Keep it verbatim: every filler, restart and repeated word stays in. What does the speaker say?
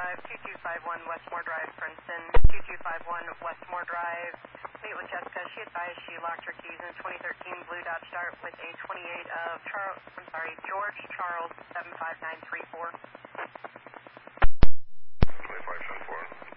five two two five one Westmore Drive, Princeton. two two five one Westmore Drive. Meet with Jessica. She advised she locked her keys in a twenty thirteen Blue Dodge Dart with a twenty-eight of Charles, I'm sorry, George Charles seven five nine three four. twenty-five seven four.